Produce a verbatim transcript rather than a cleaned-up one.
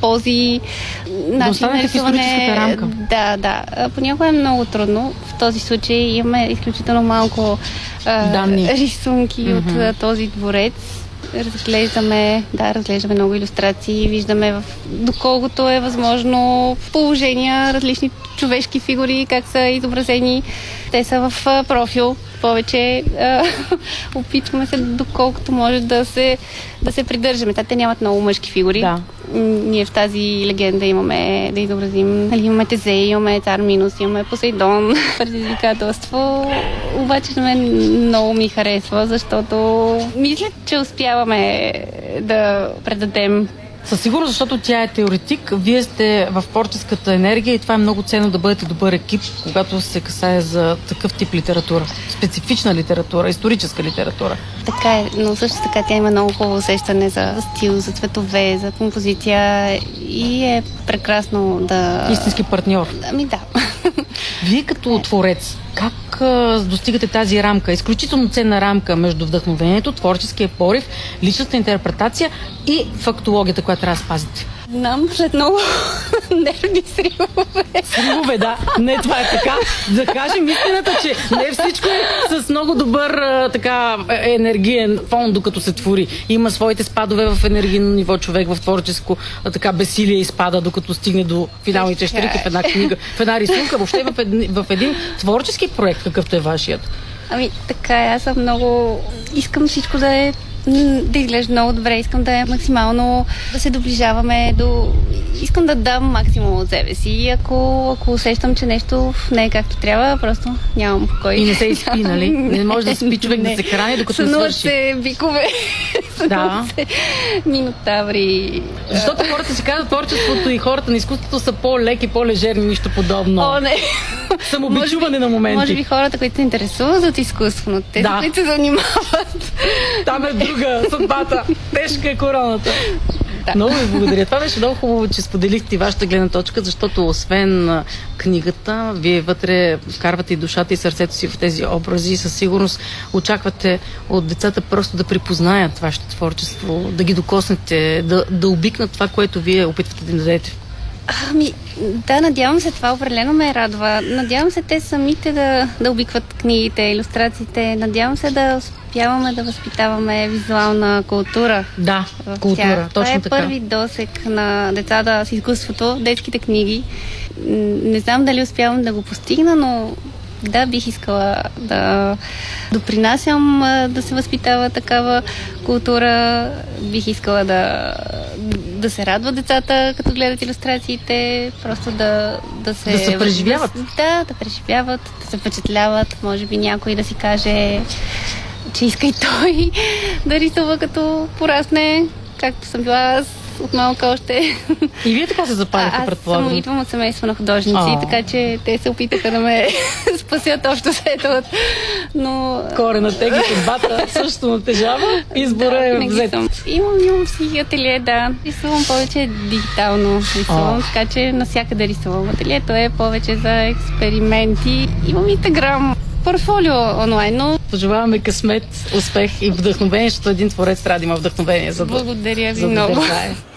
пози, начин на рисуване. Рамка. Да, да. Понякога е много трудно. В този случай имаме изключително малко а, рисунки mm-hmm. от този дворец. Разглеждаме, да, разглеждаме много илюстрации, виждаме в, доколкото е възможно положения, различни човешки фигури, как са изобразени. Те са в а, профил. Повече а, опитваме се доколкото може да се, да се придържаме. Те нямат много мъжки фигури. Да. Ние в тази легенда имаме да изобразим. Нали, имаме Тезей, имаме цар Минос, имаме Посейдон. Предизвикателство. Обаче на мен много ми харесва, защото мисля, че успяваме да предадем. Със сигурност, защото тя е теоретик. Вие сте в творческата енергия и това е много ценно да бъдете добър екип, когато се касае за такъв тип литература. Специфична литература, историческа литература. Така е, но също така тя има много хубаво усещане за стил, за цветове, за композиция и е прекрасно да... Истински партньор. Ами да. Вие като творец, как а, достигате тази рамка? Изключително ценна рамка между вдъхновението, творческия порив, личната интерпретация и фактологията, която трябва да спазите. Знам, след много нервни сривове. Сривове, да. Не, това е така. Да кажем истината, че не всичко е с много добър а, така енергиен фон, докато се твори. Има своите спадове в енергийно ниво. Човек в творческо а, така безсилие изпада, докато стигне до финалните щрихи в една книга, в една рисунка, въобще в един, в един творчески проект, какъвто е вашият. Ами така, аз съм много... Искам всичко да е да изглежда много добре, искам да е максимално да се доближаваме до... Искам да дам максимум от себе си и ако, ако усещам, че нещо не е както трябва, просто нямам покой. И не се изпи, нали? Не може да спи човек не. Да се храни, докато не свърши. Сънуват се бикове, да. се минотаври. Защото хората си казват, творчеството и хората на изкуството са по-леки, по-лежерни, нищо подобно. О, не. Самобичуване на моменти. Може би хората, които се интересуват от изкуство, но те, да. които се занимават. Там е друга съдбата. Тежка е короната. Да. Много ви благодаря. Това беше много хубаво, че споделихте вашата гледна точка, защото освен книгата, вие вътре вкарвате и душата и сърцето си в тези образи и със сигурност очаквате от децата просто да припознаят вашето творчество, да ги докоснете, да, да обикнат това, което вие опитвате да им дадете. Ами, да, надявам се, това определено ме радва. Надявам се те самите да, да обикват книгите, илюстрациите. Надявам се да успяваме да възпитаваме визуална култура. Да, култура, тях. точно това е така. Първи досек на децата с изкуството, детските книги. Не знам дали успявам да го постигна, но да, бих искала да допринасям да се възпитава такава култура. Бих искала да, да се радват децата, като гледат илюстрациите, просто да, да се... Да се преживяват. Да, да преживяват, да се впечатляват. Може би някой да си каже, че иска и той да рисува като порасне, както съм била аз от малка още. И вие така се запалите, предполагам. Аз съм идвам от семейство на художници, А. така че те се опитаха да ме спасят общо след от... Но... Корена тегли съдбата също натежава. Избора е взет. Имам, имам си ателие, да. Рисувам повече дигитално. Рисувам, а. така че навсякъде рисувам. Ателието е повече за експерименти. Имам инстаграм, портфолио онлайн, но... Пожелаваме късмет, успех и вдъхновение, защото един творец трябва да има вдъхновение. За да, Благодаря ви за да много. държае.